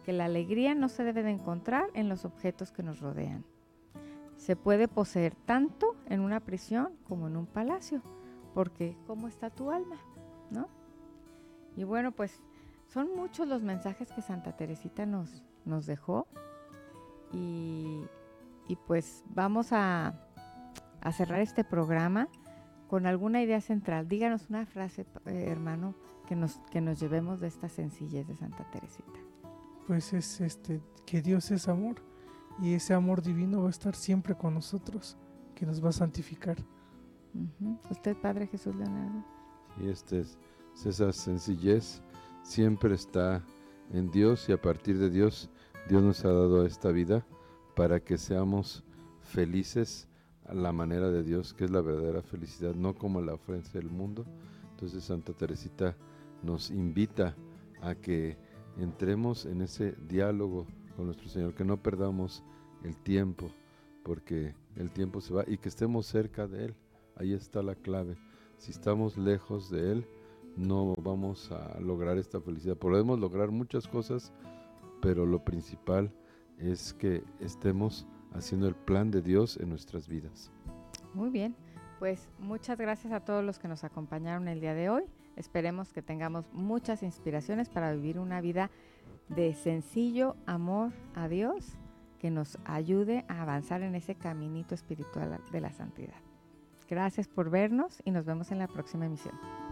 que la alegría no se debe de encontrar en los objetos que nos rodean. Se puede poseer tanto en una prisión como en un palacio, porque ¿cómo está tu alma? ¿No? Y bueno, pues son muchos los mensajes que Santa Teresita nos dejó y pues vamos a cerrar este programa con alguna idea central. Díganos una frase, hermano, que nos llevemos de esta sencillez de Santa Teresita. Pues es que Dios es amor y ese amor divino va a estar siempre con nosotros, que nos va a santificar. ¿Usted, Padre Jesús Leonardo? Y esa sencillez siempre está en Dios, y a partir de Dios, Dios nos ha dado esta vida para que seamos felices a la manera de Dios, que es la verdadera felicidad, no como la ofrece el mundo. Entonces Santa Teresita nos invita a que entremos en ese diálogo con nuestro Señor, que no perdamos el tiempo, porque el tiempo se va, y que estemos cerca de Él. Ahí está la clave. Si estamos lejos de Él, no vamos a lograr esta felicidad. Podemos lograr muchas cosas, pero lo principal es que estemos haciendo el plan de Dios en nuestras vidas. Muy bien, pues muchas gracias a todos los que nos acompañaron el día de hoy. Esperemos que tengamos muchas inspiraciones para vivir una vida de sencillo amor a Dios, que nos ayude a avanzar en ese caminito espiritual de la santidad. Gracias por vernos y nos vemos en la próxima emisión.